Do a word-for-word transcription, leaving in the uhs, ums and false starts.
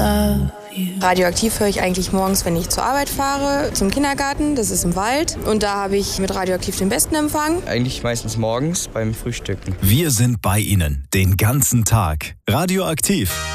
love you. Radioaktiv höre ich eigentlich morgens, wenn ich zur Arbeit fahre, zum Kindergarten, das ist im Wald. Und da habe ich mit Radioaktiv den besten Empfang. Eigentlich meistens morgens beim Frühstücken. Wir sind bei Ihnen den ganzen Tag. Radioaktiv.